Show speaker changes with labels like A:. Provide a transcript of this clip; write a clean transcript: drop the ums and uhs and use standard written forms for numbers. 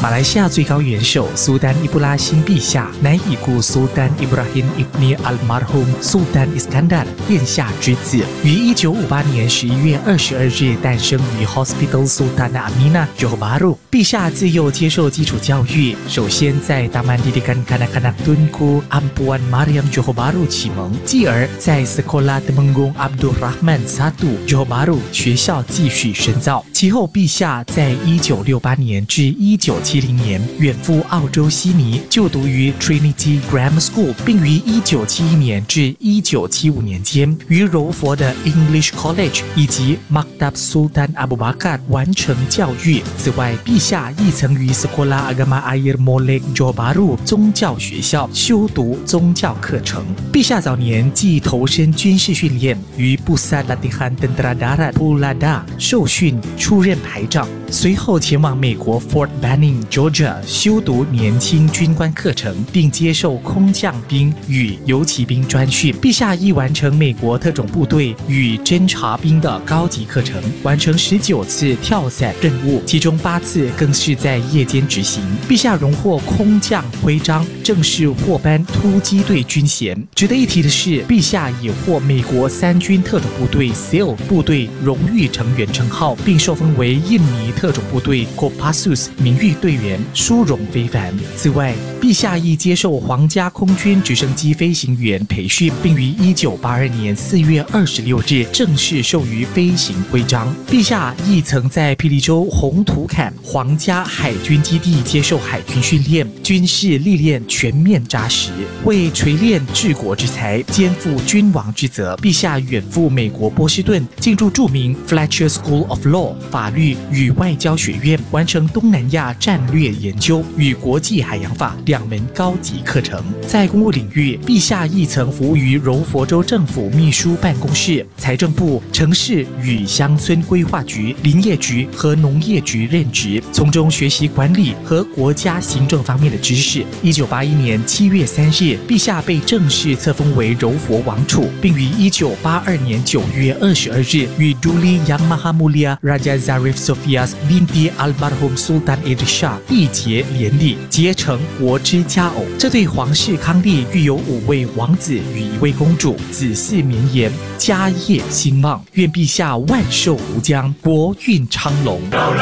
A: 马来西亚最高元首苏丹伊布拉辛陛下乃已故苏丹伊布拉辛ibni almarhum Sultan Iskandar 殿下之子，于1958年11月22日诞生于 Hospital Sultan Amina Johor Bahru。陛下自幼接受基础教育，首先在 Taman Didikan Kanak-Kanak Tunku Ampuan Mariam Johor Bahru 启蒙，继而在 Sekolah Temenggung Abdul Rahman I Johor Bahru 学校继续深造。其后，陛下在1968年至1970年远赴澳洲悉尼就读于 Trinity Grammar School， 并于1971年至1975年间于柔佛的 English College 以及 Maktab Sultan Abu Bakar 完成教育。此外，陛下亦曾于 Sekolah Agama Air Molek Johor Bahru 宗教学校修读宗教课程。陛下早年既投身军事训练，于 Pusat Latihan Tentera Darat Pulada 受训出任排长，随后前往美国 Fort Benning Georgia 修读年轻军官课程，并接受空降兵与游骑兵专训。陛下亦完成美国特种部队与侦察兵的高级课程，完成19次跳伞任务，其中8次更是在夜间执行。陛下荣获空降徽章，正式获颁突击队军衔。值得一提的是，陛下也获美国3军特种部队 SEAL 部队荣誉成员称号，并受封为印尼特种部队 Kopassus 名誉队员，殊荣非凡。此外，陛下亦接受皇家空军直升机飞行员培训，并于1982年4月26日正式授予飞行徽章。陛下亦曾在霹雳州红土坎皇家海军基地接受海军训练，军事历练全面扎实，为锤炼治国之才，肩负君王之责。陛下远赴美国波士顿，进入著名 Fletcher School of Law 法律与外交学院，完成东南亚战略研究与国际海洋法2门高级课程。在公务领域，陛下亦曾服务于柔佛州政府秘书办公室、财政部、城市与乡村规划局、林业局和农业局任职，从中学习管理和国家行政方面的知识。1981年7月3日，陛下被正式册封为柔佛王储，并于1982年9月22日与 Duli Yang Maha Mulia Raja Zarif Sofias binti Almarhum Sultan Idris Shah 缔结连理，结成国之佳偶。这对皇室康丽育有5位王子与1位公主，子嗣绵延，家业兴旺。愿陛下万寿无疆，国运昌隆。